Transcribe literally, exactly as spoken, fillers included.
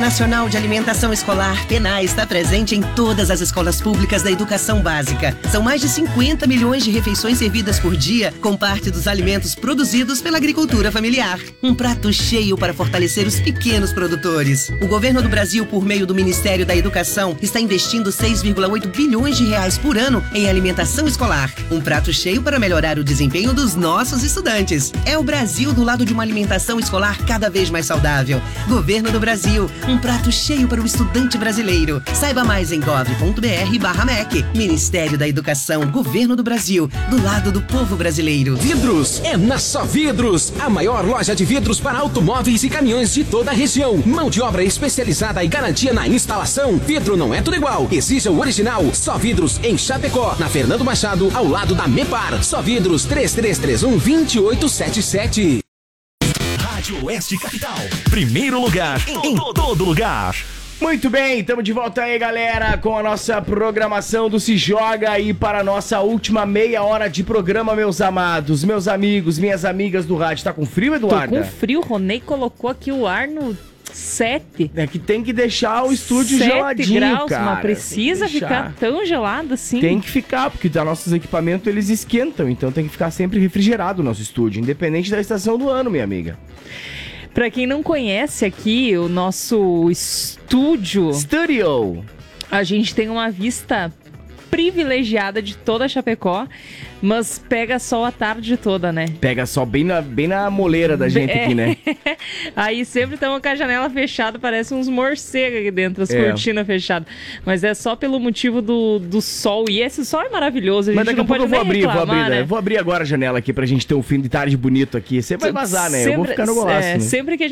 Nacional de Alimentação Escolar, PENAE, está presente em todas as escolas públicas da educação básica. São mais de cinquenta milhões de refeições servidas por dia, com parte dos alimentos produzidos pela agricultura familiar. Um prato cheio para fortalecer os pequenos produtores. O governo do Brasil, por meio do Ministério da Educação, está investindo seis vírgula oito bilhões de reais por ano em alimentação escolar. Um prato cheio para melhorar o desempenho dos nossos estudantes. É o Brasil do lado de uma alimentação escolar cada vez mais saudável. Governo do Brasil, um prato cheio para o estudante brasileiro. Saiba mais em gov ponto br barra M E C. Ministério da Educação, Governo do Brasil, do lado do povo brasileiro. Vidros é na Só Vidros, a maior loja de vidros para automóveis e caminhões de toda a região. Mão de obra especializada e garantia na instalação. Vidro não é tudo igual, exija o original. Só Vidros em Chapecó, na Fernando Machado, ao lado da Mepar. Só Vidros três três três um, dois oito sete sete. Rádio Oeste Capital, primeiro lugar em todo lugar. Muito bem, estamos de volta aí, galera, com a nossa programação do Se Joga aí para a nossa última meia hora de programa, meus amados, meus amigos, minhas amigas do rádio. Tá com frio, Eduardo? Tô com frio, Ronei colocou aqui o ar no sete. É que tem que deixar o estúdio sete geladinho, graus, cara. Não precisa ficar tão gelado assim. Tem que ficar, porque os nossos equipamentos, eles esquentam, então tem que ficar sempre refrigerado o nosso estúdio, independente da estação do ano, minha amiga. Pra quem não conhece aqui o nosso estúdio, Studio, a gente tem uma vista privilegiada de toda a Chapecó, mas pega sol a tarde toda, né? Pega sol bem na, bem na moleira da gente é. aqui, né? Aí sempre estamos com a janela fechada, parece uns morcegos aqui dentro, as É. cortinas fechadas. Mas é só pelo motivo do, do sol, e esse sol é maravilhoso, a gente Mas daqui não a pouco pode eu vou nem abrir, vou reclamar, abrir, né? né? Eu vou abrir agora a janela aqui pra gente ter um fim de tarde bonito aqui. Você vai vazar, né? Eu vou ficar no golaço, é, né? Sempre que a